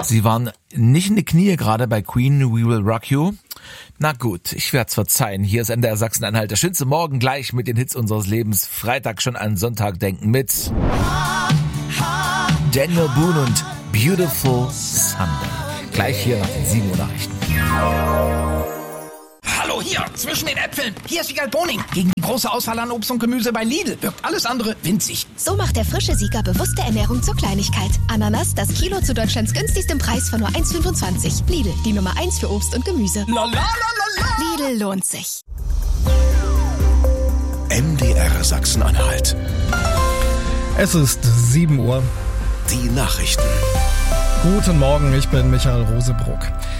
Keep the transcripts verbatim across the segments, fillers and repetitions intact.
Sie waren nicht in die Knie gerade bei Queen, We Will Rock You. Na gut, ich werde es verzeihen. Hier ist N D R Sachsen-Anhalt. Der schönste Morgen gleich mit den Hits unseres Lebens. Freitag schon an Sonntag denken mit Daniel Boone und Beautiful Sunday. Gleich hier nach den sieben Uhr Nachrichten. Hallo hier, zwischen den Äpfeln. Hier ist Wiegald Boning. Gegen die große Auswahl an Obst und Gemüse bei Lidl wirkt alles andere winzig. So macht der frische Sieger bewusste Ernährung zur Kleinigkeit. Ananas, das Kilo zu Deutschlands günstigstem Preis von nur eins Komma fünfundzwanzig. Lidl, die Nummer eins für Obst und Gemüse. La, la, la, la, la. Lidl lohnt sich. N D R Sachsen-Anhalt. Es ist sieben Uhr. Die Nachrichten. Guten Morgen, ich bin Michael Rosebruck.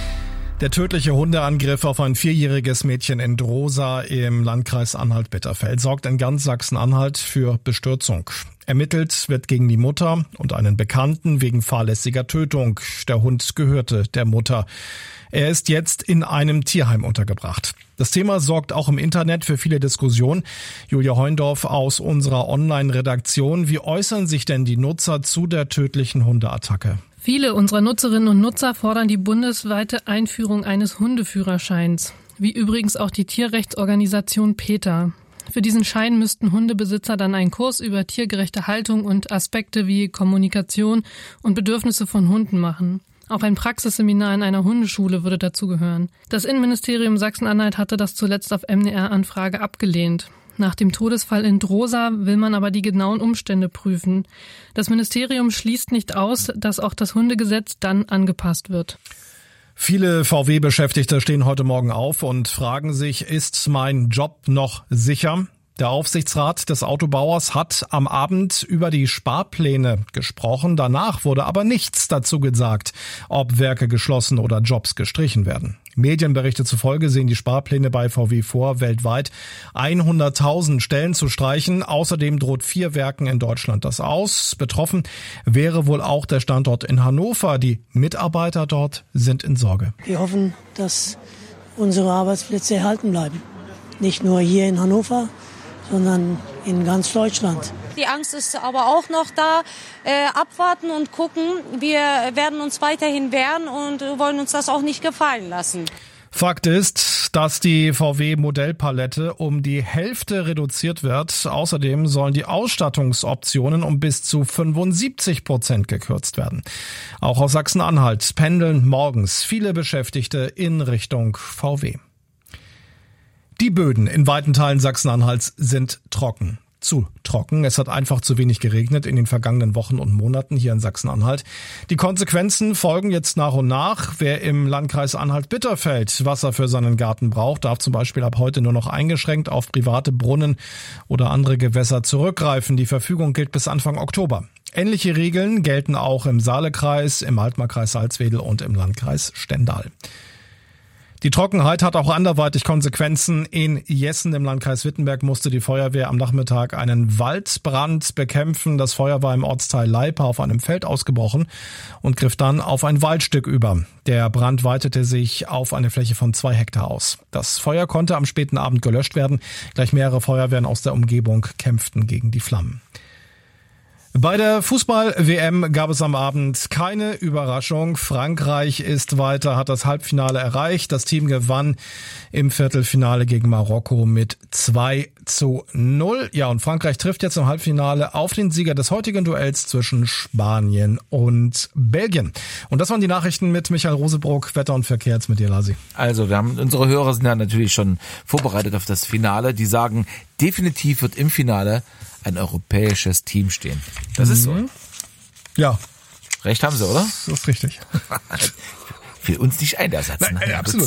Der tödliche Hundeangriff auf ein vierjähriges Mädchen in Drosa im Landkreis Anhalt-Bitterfeld sorgt in ganz Sachsen-Anhalt für Bestürzung. Ermittelt wird gegen die Mutter und einen Bekannten wegen fahrlässiger Tötung. Der Hund gehörte der Mutter. Er ist jetzt in einem Tierheim untergebracht. Das Thema sorgt auch im Internet für viele Diskussionen. Julia Heundorf aus unserer Online-Redaktion. Wie äußern sich denn die Nutzer zu der tödlichen Hundeattacke? Viele unserer Nutzerinnen und Nutzer fordern die bundesweite Einführung eines Hundeführerscheins, wie übrigens auch die Tierrechtsorganisation PETA. Für diesen Schein müssten Hundebesitzer dann einen Kurs über tiergerechte Haltung und Aspekte wie Kommunikation und Bedürfnisse von Hunden machen. Auch ein Praxisseminar in einer Hundeschule würde dazugehören. Das Innenministerium Sachsen-Anhalt hatte das zuletzt auf M D R-Anfrage abgelehnt. Nach dem Todesfall in Drosa will man aber die genauen Umstände prüfen. Das Ministerium schließt nicht aus, dass auch das Hundegesetz dann angepasst wird. Viele V W-Beschäftigte stehen heute Morgen auf und fragen sich, ist mein Job noch sicher? Der Aufsichtsrat des Autobauers hat am Abend über die Sparpläne gesprochen. Danach wurde aber nichts dazu gesagt, ob Werke geschlossen oder Jobs gestrichen werden. Medienberichte zufolge sehen die Sparpläne bei V W vor, weltweit hunderttausend Stellen zu streichen. Außerdem droht vier Werken in Deutschland das aus. Betroffen wäre wohl auch der Standort in Hannover. Die Mitarbeiter dort sind in Sorge. Wir hoffen, dass unsere Arbeitsplätze erhalten bleiben. Nicht nur hier in Hannover, sondern in ganz Deutschland. Die Angst ist aber auch noch da. Äh, abwarten und gucken. Wir werden uns weiterhin wehren und wollen uns das auch nicht gefallen lassen. Fakt ist, dass die V W-Modellpalette um die Hälfte reduziert wird. Außerdem sollen die Ausstattungsoptionen um bis zu fünfundsiebzig Prozent gekürzt werden. Auch aus Sachsen-Anhalt pendeln morgens viele Beschäftigte in Richtung V W. Die Böden in weiten Teilen Sachsen-Anhalts sind trocken. Zu trocken. Es hat einfach zu wenig geregnet in den vergangenen Wochen und Monaten hier in Sachsen-Anhalt. Die Konsequenzen folgen jetzt nach und nach. Wer im Landkreis Anhalt-Bitterfeld Wasser für seinen Garten braucht, darf zum Beispiel ab heute nur noch eingeschränkt auf private Brunnen oder andere Gewässer zurückgreifen. Die Verfügung gilt bis Anfang Oktober. Ähnliche Regeln gelten auch im Saalekreis, im Altmarkkreis Salzwedel und im Landkreis Stendal. Die Trockenheit hat auch anderweitig Konsequenzen. In Jessen im Landkreis Wittenberg musste die Feuerwehr am Nachmittag einen Waldbrand bekämpfen. Das Feuer war im Ortsteil Leipa auf einem Feld ausgebrochen und griff dann auf ein Waldstück über. Der Brand weitete sich auf eine Fläche von zwei Hektar aus. Das Feuer konnte am späten Abend gelöscht werden. Gleich mehrere Feuerwehren aus der Umgebung kämpften gegen die Flammen. Bei der Fußball-W M gab es am Abend keine Überraschung. Frankreich ist weiter, hat das Halbfinale erreicht. Das Team gewann im Viertelfinale gegen Marokko mit zwei zu null. Ja, und Frankreich trifft jetzt im Halbfinale auf den Sieger des heutigen Duells zwischen Spanien und Belgien. Und das waren die Nachrichten mit Michael Rosebruck. Wetter und Verkehr jetzt mit dir, Lasi. Also, wir haben, unsere Hörer sind ja natürlich schon vorbereitet auf das Finale. Die sagen, definitiv wird im Finale ein europäisches Team stehen. Das ist so. Ja. Recht haben sie, oder? Das ist richtig. Für uns nicht ein, der Satz. Nein, Nein, absolut.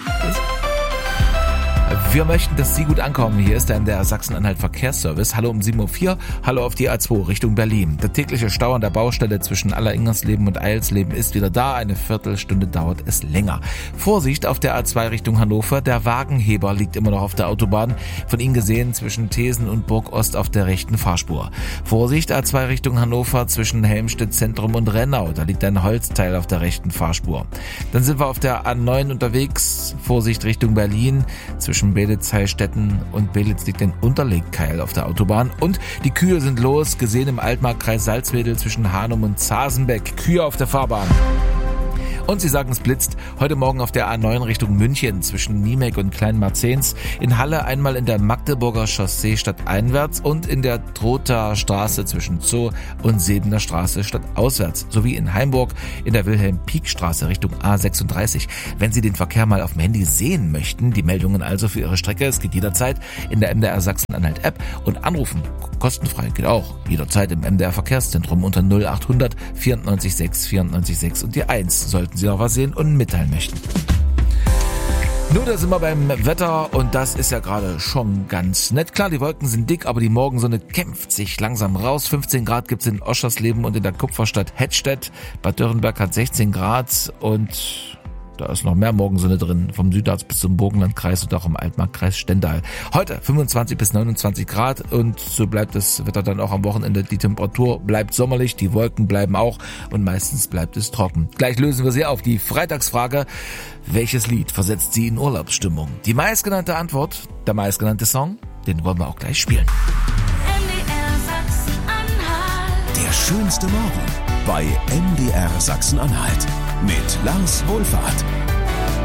Wir möchten, dass Sie gut ankommen. Hier ist dann der Sachsen-Anhalt Verkehrsservice. Hallo um sieben Uhr vier. Hallo auf die A zwei Richtung Berlin. Der tägliche Stau an der Baustelle zwischen Alleringers-Leben und Eilsleben ist wieder da. Eine Viertelstunde dauert es länger. Vorsicht auf der A zwei Richtung Hannover. Der Wagenheber liegt immer noch auf der Autobahn. Von Ihnen gesehen zwischen Thesen und Burgost auf der rechten Fahrspur. Vorsicht A zwei Richtung Hannover zwischen Helmstedt Zentrum und Rennau. Da liegt ein Holzteil auf der rechten Fahrspur. Dann sind wir auf der A neun unterwegs. Vorsicht Richtung Berlin. Zwischen Belitz-Heilstätten und Belitz liegt ein Unterlegkeil auf der Autobahn. Und die Kühe sind los, gesehen im Altmarkkreis Salzwedel zwischen Hanum und Zasenbeck. Kühe auf der Fahrbahn. Und sie sagen, es blitzt heute Morgen auf der A neun Richtung München zwischen Niemek und Kleinmarzens, in Halle einmal in der Magdeburger Chaussee stadteinwärts und in der Trothaer Straße zwischen Zoo und Sebener Straße stadtauswärts, sowie in Heimburg in der Wilhelm-Pieck-Straße Richtung A sechsunddreißig. Wenn Sie den Verkehr mal auf dem Handy sehen möchten, die Meldungen also für Ihre Strecke, es geht jederzeit in der M D R Sachsen-Anhalt-App und anrufen, kostenfrei, geht auch jederzeit im M D R Verkehrszentrum unter null acht hundert vierundneunzig sechs vierundneunzig sechs und die eins, sollten Sie noch was sehen und mitteilen möchten. Nur da sind wir beim Wetter und das ist ja gerade schon ganz nett. Klar, die Wolken sind dick, aber die Morgensonne kämpft sich langsam raus. fünfzehn Grad gibt's in Oschersleben und in der Kupferstadt Hettstedt. Bad Dürrenberg hat sechzehn Grad und da ist noch mehr Morgensonne drin, vom Südharz bis zum Burgenlandkreis und auch im Altmarkkreis Stendal. Heute fünfundzwanzig bis neunundzwanzig Grad und so bleibt das Wetter dann auch am Wochenende. Die Temperatur bleibt sommerlich, die Wolken bleiben auch und meistens bleibt es trocken. Gleich lösen wir sie auf. Die Freitagsfrage: Welches Lied versetzt Sie in Urlaubsstimmung? Die meistgenannte Antwort, der meistgenannte Song, den wollen wir auch gleich spielen. M D R Sachsen-Anhalt. Der schönste Morgen bei M D R Sachsen-Anhalt mit Lars Wohlfahrt.